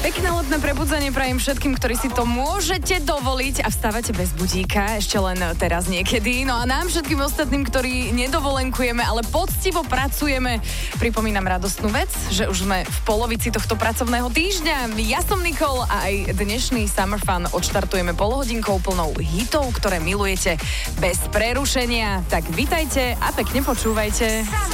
Pekné letné prebudzanie prajem všetkým, ktorí si to môžete dovoliť a vstávate bez budíka, ešte len teraz niekedy. No a nám všetkým ostatným, ktorí nedovolenkujeme, ale poctivo pracujeme, pripomínam radostnú vec, že už sme v polovici tohto pracovného týždňa. Ja som Nikol a aj dnešný Summer Fun odštartujeme polhodinkou plnou hitov, ktoré milujete bez prerušenia. Tak vitajte a pekne počúvajte.